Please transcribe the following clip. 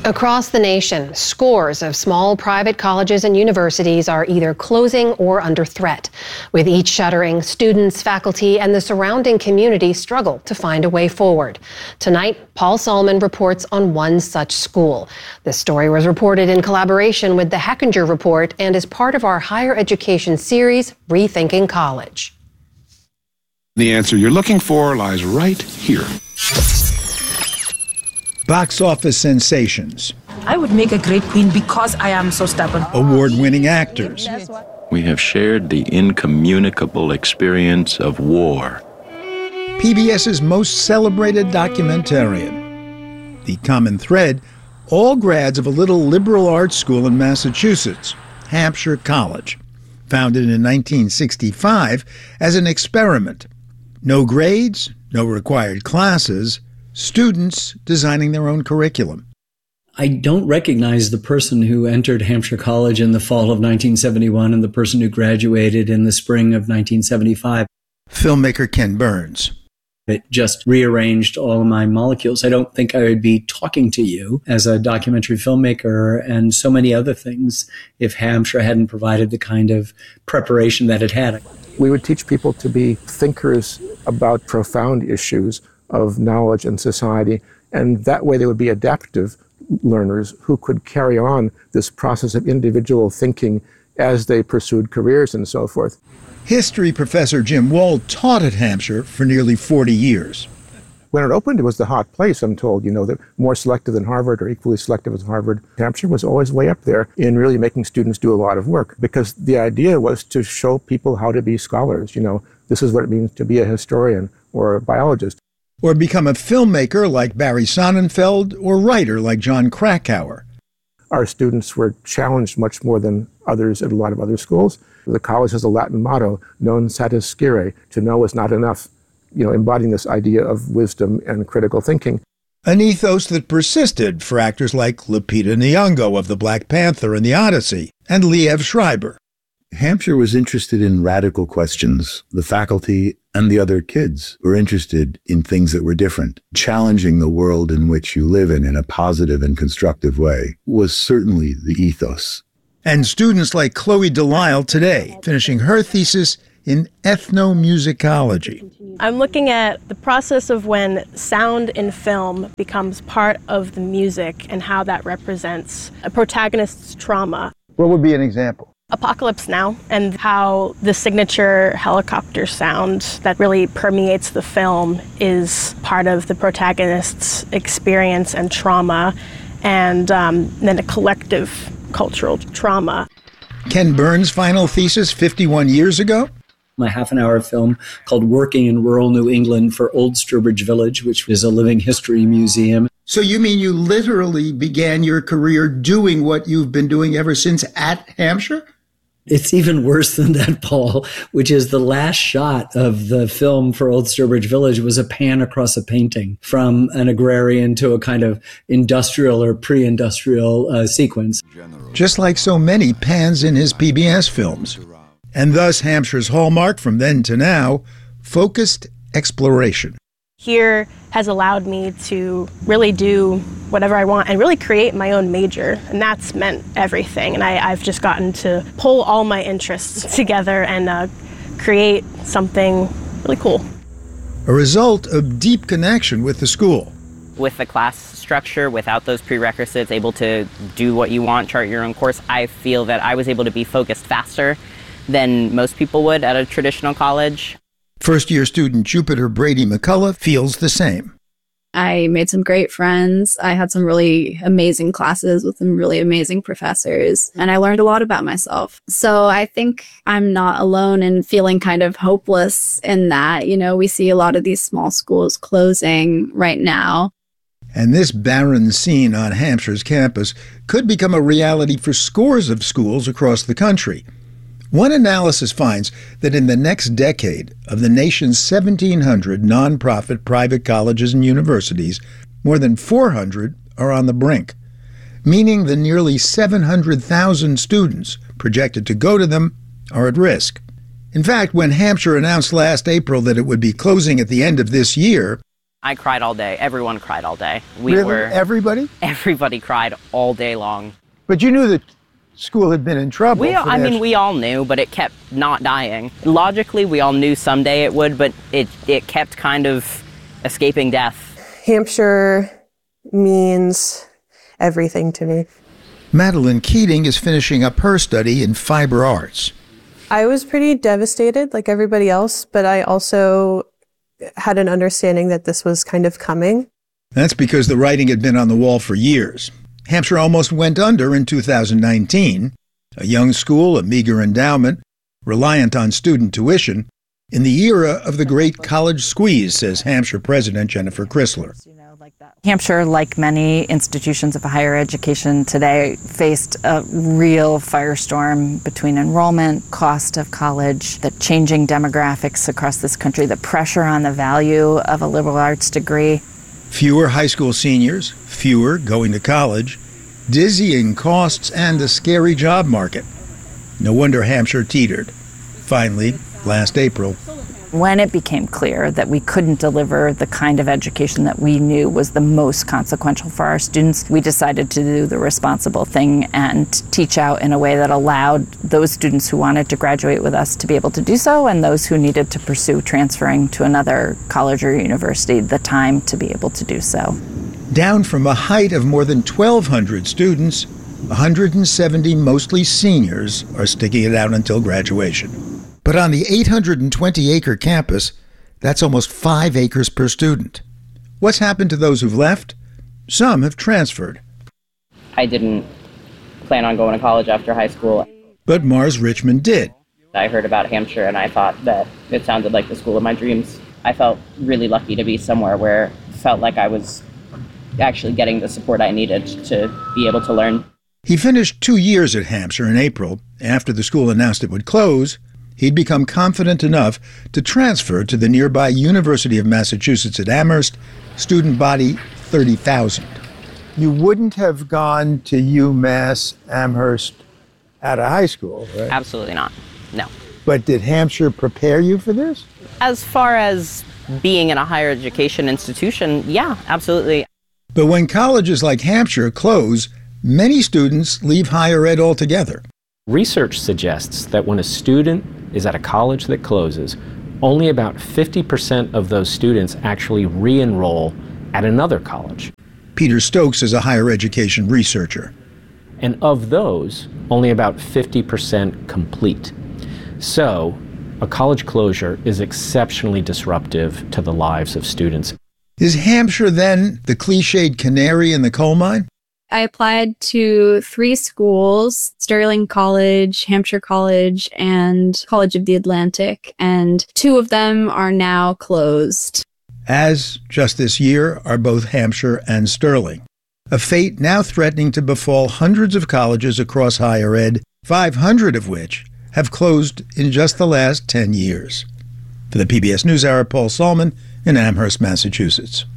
Across the nation, scores of small private colleges and universities are either closing or under threat. With each shuttering, students, faculty, and the surrounding community struggle to find a way forward. Tonight, Paul Solman reports on one such school. This story was reported in collaboration with the Hechinger Report and is part of our higher education series, Rethinking College. The answer you're looking for lies right here. Box office sensations. I would make a great queen because I am so stubborn. Award-winning actors. We have shared the incommunicable experience of war. PBS's most celebrated documentarian. The common thread, all grads of a little liberal arts school in Massachusetts, Hampshire College, founded in 1965 as an experiment. No grades, no required classes, students designing their own curriculum. I don't recognize the person who entered Hampshire College in the fall of 1971 and the person who graduated in the spring of 1975. Filmmaker Ken Burns. It just rearranged all of my molecules. I don't think I would be talking to you as a documentary filmmaker and so many other things if Hampshire hadn't provided the kind of preparation that it had. We would teach people to be thinkers about profound issues of knowledge and society, and that way they would be adaptive learners who could carry on this process of individual thinking as they pursued careers and so forth. History professor Jim Wald taught at Hampshire for nearly 40 years. When it opened, it was the hot place, I'm told, that more selective than Harvard or equally selective as Harvard. Hampshire was always way up there in really making students do a lot of work, because the idea was to show people how to be scholars. This is what it means to be a historian or a biologist. Or become a filmmaker like Barry Sonnenfeld or writer like John Krakauer. Our students were challenged much more than others at a lot of other schools. The college has a Latin motto, non satis scire, to know is not enough, embodying this idea of wisdom and critical thinking. An ethos that persisted for actors like Lupita Nyong'o of the Black Panther and the Odyssey, and Liev Schreiber. Hampshire was interested in radical questions. The faculty and the other kids were interested in things that were different. Challenging the world in which you live in a positive and constructive way was certainly the ethos. And students like Chloe Delisle today, finishing her thesis in ethnomusicology. I'm looking at the process of when sound in film becomes part of the music and how that represents a protagonist's trauma. What would be an example? Apocalypse Now, and how the signature helicopter sound that really permeates the film is part of the protagonist's experience and trauma, and then a collective cultural trauma. Ken Burns' final thesis 51 years ago? My half-an-hour film called Working in Rural New England for Old Sturbridge Village, which is a living history museum. So you mean you literally began your career doing what you've been doing ever since at Hampshire? It's even worse than that, Paul, which is the last shot of the film for Old Sturbridge Village was a pan across a painting from an agrarian to a kind of industrial or pre-industrial sequence. Just like so many pans in his PBS films. And thus Hampshire's hallmark from then to now, focused exploration. Here has allowed me to really do whatever I want and really create my own major. And that's meant everything. And I've just gotten to pull all my interests together and create something really cool. A result of deep connection with the school. With the class structure, without those prerequisites, able to do what you want, chart your own course, I feel that I was able to be focused faster than most people would at a traditional college. First-year student Jupiter Brady McCullough feels the same. I made some great friends. I had some really amazing classes with some really amazing professors, and I learned a lot about myself. So I think I'm not alone in feeling kind of hopeless in that. We see a lot of these small schools closing right now. And this barren scene on Hampshire's campus could become a reality for scores of schools across the country. One analysis finds that in the next decade, of the nation's 1,700 nonprofit private colleges and universities, more than 400 are on the brink, meaning the nearly 700,000 students projected to go to them are at risk. In fact, when Hampshire announced last April that it would be closing at the end of this year, I cried all day. Everyone cried all day. Everybody? Everybody cried all day long. But you knew that school had been in trouble. We all knew, but it kept not dying. Logically, we all knew someday it would, but it kept kind of escaping death. Hampshire means everything to me. Madeline Keating is finishing up her study in fiber arts. I was pretty devastated, like everybody else, but I also had an understanding that this was kind of coming. That's because the writing had been on the wall for years. Hampshire almost went under in 2019, a young school, a meager endowment, reliant on student tuition, in the era of the great college squeeze, says Hampshire President Jennifer Chrysler. Hampshire, like many institutions of higher education today, faced a real firestorm between enrollment, cost of college, the changing demographics across this country, the pressure on the value of a liberal arts degree. Fewer high school seniors, fewer going to college, dizzying costs, and a scary job market. No wonder Hampshire teetered. Finally, last April, when it became clear that we couldn't deliver the kind of education that we knew was the most consequential for our students, we decided to do the responsible thing and teach out in a way that allowed those students who wanted to graduate with us to be able to do so, and those who needed to pursue transferring to another college or university the time to be able to do so. Down from a height of more than 1,200 students, 170, mostly seniors, are sticking it out until graduation. But on the 820-acre campus, that's almost 5 acres per student. What's happened to those who've left? Some have transferred. I didn't plan on going to college after high school. But Mars Richmond did. I heard about Hampshire and I thought that it sounded like the school of my dreams. I felt really lucky to be somewhere where it felt like I was actually getting the support I needed to be able to learn. He finished 2 years at Hampshire in April. After the school announced it would close, he'd become confident enough to transfer to the nearby University of Massachusetts at Amherst, student body 30,000. You wouldn't have gone to UMass Amherst out of high school, right? Absolutely not. No. But did Hampshire prepare you for this? As far as being in a higher education institution, yeah, absolutely. But when colleges like Hampshire close, many students leave higher ed altogether. Research suggests that when a student is at a college that closes, only about 50% of those students actually re-enroll at another college. Peter Stokes is a higher education researcher. And of those, only about 50% complete. So, a college closure is exceptionally disruptive to the lives of students. Is Hampshire then the cliched canary in the coal mine? I applied to 3 schools, Sterling College, Hampshire College, and College of the Atlantic, and 2 of them are now closed. As, just this year, are both Hampshire and Sterling. A fate now threatening to befall hundreds of colleges across higher ed, 500 of which have closed in just the last 10 years. For the PBS NewsHour, Paul Salman in Amherst, Massachusetts.